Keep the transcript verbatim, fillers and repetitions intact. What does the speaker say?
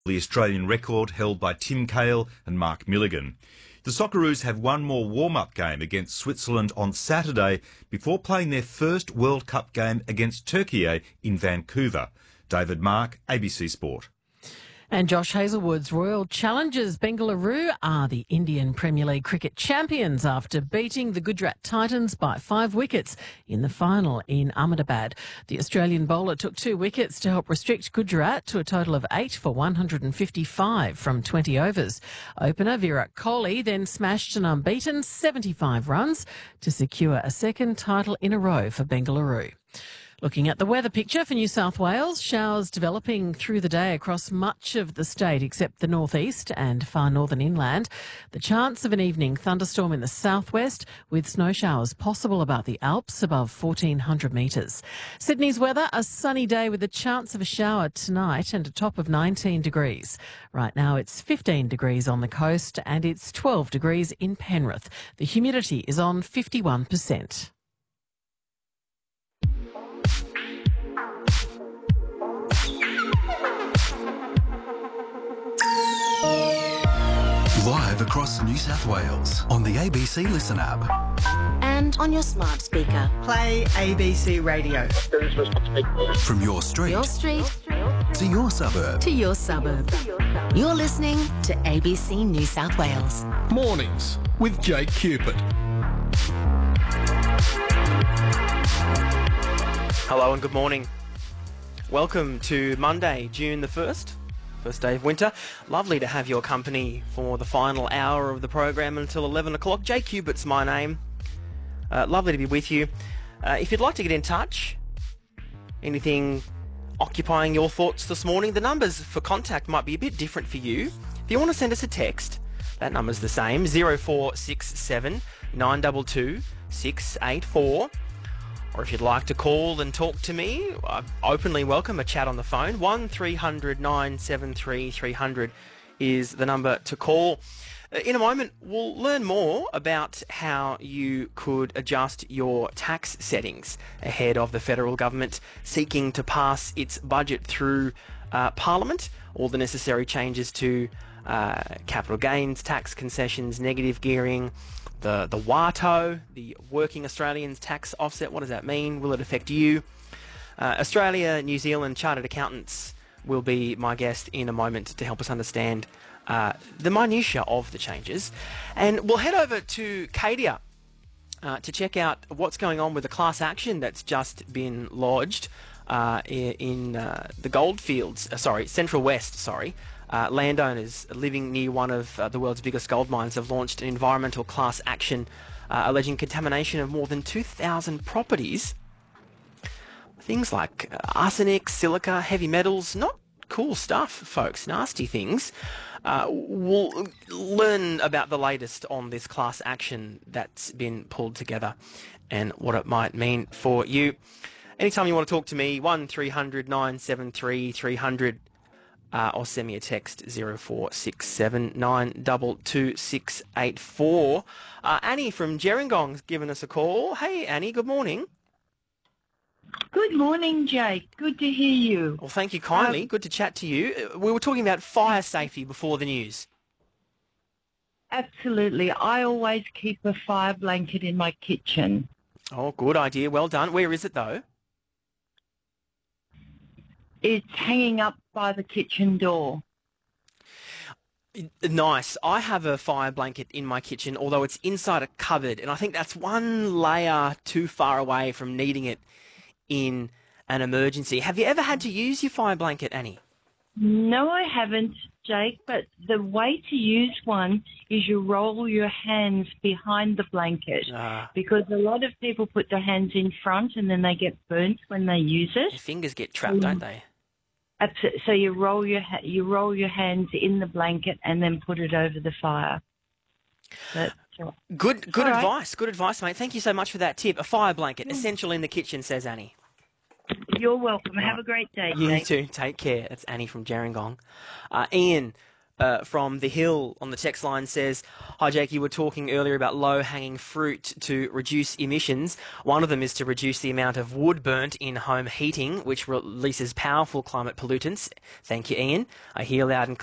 the Australian record held by Tim Cahill and Mark Milligan. The Socceroos have one more warm-up game against Switzerland on Saturday before playing their first World Cup game against Turkey in Vancouver. David Mark, A B C Sport. And Josh Hazlewood's Royal Challengers Bengaluru are the Indian Premier League cricket champions after beating the Gujarat Titans by five wickets in the final in Ahmedabad. The Australian bowler took two wickets to help restrict Gujarat to a total of eight for one hundred fifty-five from twenty overs. Opener Virat Kohli then smashed an unbeaten seventy-five runs to secure a second title in a row for Bengaluru. Looking at the weather picture for New South Wales, showers developing through the day across much of the state except the northeast and far northern inland. The chance of an evening thunderstorm in the southwest with snow showers possible about the Alps above fourteen hundred metres. Sydney's weather, a sunny day with a chance of a shower tonight and a top of nineteen degrees. Right now it's fifteen degrees on the coast and it's twelve degrees in Penrith. The humidity is on fifty-one percent. Live across New South Wales on the A B C Listen app. And on your smart speaker. Play A B C Radio. From your street, Your street to your suburb. to your suburb. You're listening to A B C New South Wales. Mornings with Jake Cupid. Hello and good morning. Welcome to Monday, June the first. First day of winter. Lovely to have your company for the final hour of the program until eleven o'clock. Jake Cubitt's my name. Uh, lovely to be with you. Uh, if you'd like to get in touch, anything occupying your thoughts this morning, the numbers for contact might be a bit different for you. If you want to send us a text, that number's the same, zero four six seven nine two two six eight four. Or if you'd like to call and talk to me, I openly welcome a chat on the phone. one three hundred nine seven three three hundred is the number to call. In a moment, we'll learn more about how you could adjust your tax settings ahead of the federal government seeking to pass its budget through uh, Parliament. All the necessary changes to uh, capital gains, tax concessions, negative gearing, The the WATO, the Working Australians Tax Offset. What does that mean? Will it affect you? Uh, Australia, New Zealand Chartered Accountants will be my guest in a moment to help us understand uh, the minutiae of the changes. And we'll head over to Cadia uh, to check out what's going on with the class action that's just been lodged uh, in uh, the Goldfields, uh, sorry, Central West, sorry. Uh, landowners living near one of uh, the world's biggest gold mines have launched an environmental class action uh, alleging contamination of more than two thousand properties. Things like uh, arsenic, silica, heavy metals, not cool stuff, folks, nasty things. Uh, we'll learn about the latest on this class action that's been pulled together and what it might mean for you. Anytime you want to talk to me, one three hundred nine seven three three hundred. Uh, or send me a text, zero four six seven nine two two six eight four. Uh, Annie from Gerringong's given us a call. Hey, Annie, good morning. Good morning, Jake. Good to hear you. Well, thank you kindly. Um, good to chat to you. Uh, we were talking about fire safety before the news. Absolutely. I always keep a fire blanket in my kitchen. Oh, good idea. Well done. Where is it, though? It's hanging up by the kitchen door. Nice. I have a fire blanket in my kitchen, although it's inside a cupboard, and I think that's one layer too far away from needing it in an emergency. Have you ever had to use your fire blanket, Annie? No, I haven't, Jake, but the way to use one is you roll your hands behind the blanket Ah. because a lot of people put their hands in front and then they get burnt when they use it. Your fingers get trapped, mm. don't they? Absolutely. So you roll your ha- you roll your hands in the blanket and then put it over the fire. That's right. Good, good All advice. right. Good advice, mate. Thank you so much for that tip. A fire blanket, mm. essential in the kitchen, says Annie. You're welcome. Have a great day, You Jake. too. Take care. That's Annie from Gerringong. Uh, Ian uh, from The Hill on the text line says, "Hi Jake, you were talking earlier about low-hanging fruit to reduce emissions. One of them is to reduce the amount of wood burnt in home heating, which releases powerful climate pollutants." Thank you, Ian. I hear loud and